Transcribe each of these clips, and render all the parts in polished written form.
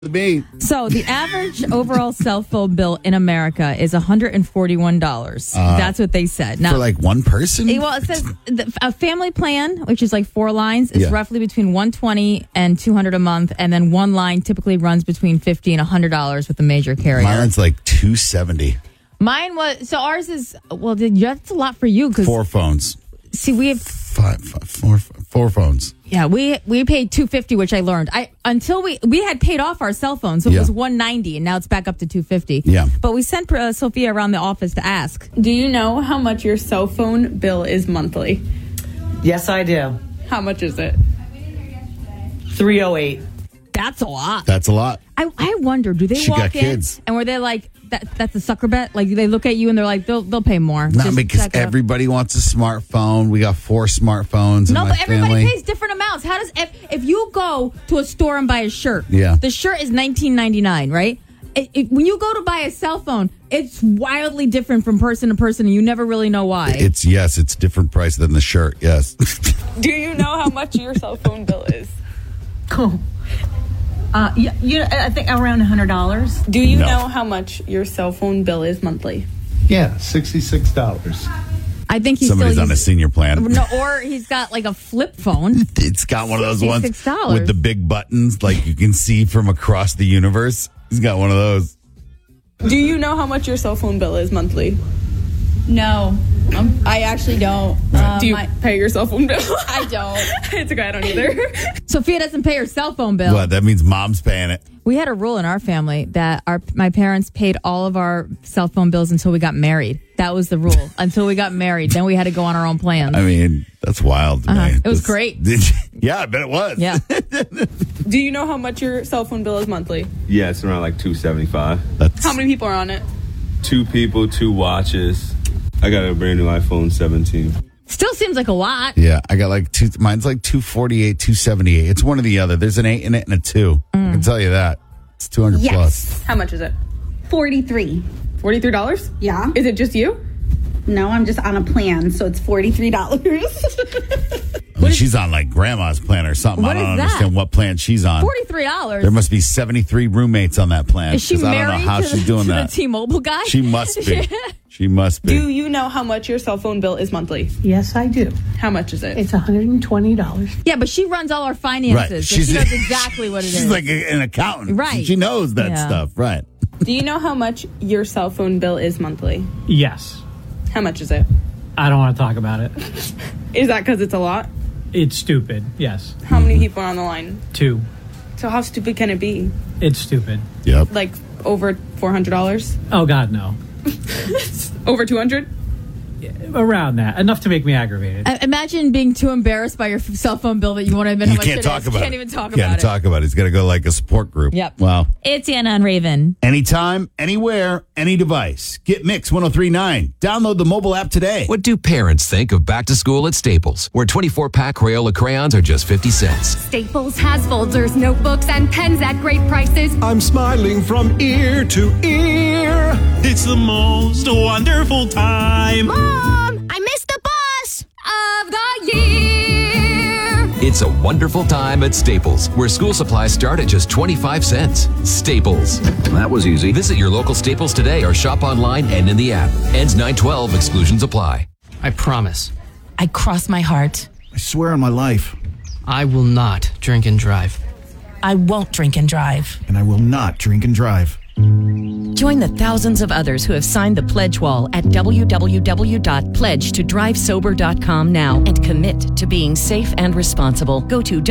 Me. So the average overall cell phone bill in America is $141. That's what they said. Now, For like one person? Well, it says a family plan, which is like 4 lines, is Yeah. roughly between $120 and $200 a month, and then one line typically runs between $50 and $100 with a major carrier. Mine's like $270. Mine was so ours is that's a lot for you because 4 phones. see we have Four phones. yeah we paid $250, which I learned until we had paid off our cell phone, so it Yeah. was $190 and now it's back up to $250. Yeah. But we sent Sophia around the office to ask. Do you know how much your cell phone bill is monthly? Yes, I do. How much is it? $308. That's a lot. That's a lot. I wonder, do they She walk got in kids. and were they like that's a sucker bet? Like they look at you and they're like they'll pay more. Not Just because check it out. everybody wants a smartphone. We got 4 smartphones in No, my but everybody family. pays different amounts. How does if you go to a store and buy a shirt? Yeah. The shirt is $19.99, right? When you go to buy a cell phone, it's wildly different from person to person, and you never really know why. It's different price than the shirt. Yes. Do you know how much your cell phone bill is? Cool. I think around $100. Do you No. know how much your cell phone bill is monthly? Yeah, $66. I think he's Somebody's still on a senior plan. No, or he's got like a flip phone. It's got one of those ones $66. with the big buttons, like you can see from across the universe. He's got one of those. Do you know how much your cell phone bill is monthly? No, I actually don't. Do you pay your cell phone bill? I don't. It's okay, I don't either. Sophia doesn't pay her cell phone bill. Well, that means mom's paying it. We had a rule in our family that my parents paid all of our cell phone bills until we got married. That was the rule. Until we got married, then we had to go on our own plans. I mean, that's wild to me. It was great. Yeah, I bet it was. Yeah. Do you know how much your cell phone bill is monthly? Yeah, it's around like $275. That's, How many people are on it? 2 people, 2 watches. I got a brand new iPhone 17. Still seems like a lot. yeah, I got like mine's like 248, 278. It's one or the other. There's an 8 in it and a 2. I can tell you that. It's 200 Yes. plus. How much is it? 43. $43? Yeah. Is it just you? No, I'm just on a plan, so it's $43. I mean, she's on like grandma's plan or something. What I don't is that? understand what plan she's on. $43. There must be 73 roommates on that plan. Is she 'cause I don't married know how to, she's doing to that. the T-Mobile guy? She must be. She must be. Do you know how much your cell phone bill is monthly? Yes, I do. How much is it? It's $120. Yeah, but she runs all our finances, so she knows exactly what it is. She's like an accountant. Right. She knows that Yeah. stuff. Right. Do you know how much your cell phone bill is monthly? Yes. How much is it? I don't want to talk about it. Is that because it's a lot? It's stupid. Yes. How many people are on the line? 2. So how stupid can it be? It's stupid. Yep. Like over $400? Oh, God, no. Over 200? Around that. Enough to make me aggravated. Imagine being too embarrassed by your cell phone bill that you won't admit how You much can't it talk is. about Can't it. even talk Can't about it. talk about it. He's got to go like a support group. Yep. Wow. It's Anna on Raven. Anytime, anywhere, any device. Get Mix 1039. Download the mobile app today. What do parents think of back to school at Staples, where 24-pack Crayola crayons are just 50 cents? Staples has folders, notebooks, and pens at great prices. I'm smiling from ear to ear. It's the most wonderful time. Mom, I missed the bus of the year. It's a wonderful time at Staples, where school supplies start at just 25 cents. Staples. That was easy. Visit your local Staples today or shop online and in the app. Ends 9/12. Exclusions apply. I promise. I cross my heart. I swear on my life. I will not drink and drive. I won't drink and drive. And I will not drink and drive. Join the thousands of others who have signed the pledge wall at www.pledgetodrivesober.com now and commit to being safe and responsible. Go to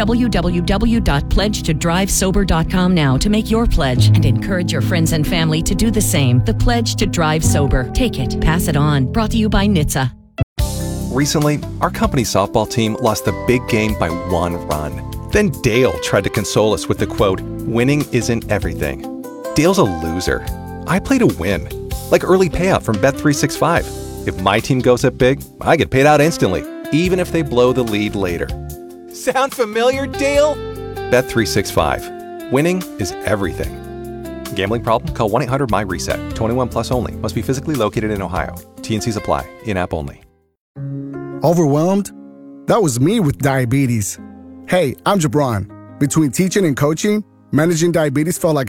www.pledgetodrivesober.com now to make your pledge and encourage your friends and family to do the same. The Pledge to Drive Sober. Take it, pass it on. Brought to you by NHTSA. Recently, our company softball team lost the big game by 1 run. Then Dale tried to console us with the quote, "Winning isn't everything." Dale's a loser. I play to win. Like early payout from Bet365. If my team goes up big, I get paid out instantly, even if they blow the lead later. Sound familiar, Dale? Bet365. Winning is everything. Gambling problem? Call 1-800-MY-RESET. 21 plus only. Must be physically located in Ohio. T&Cs apply. In-app only. Overwhelmed? That was me with diabetes. Hey, I'm Jabron. Between teaching and coaching, Managing diabetes felt like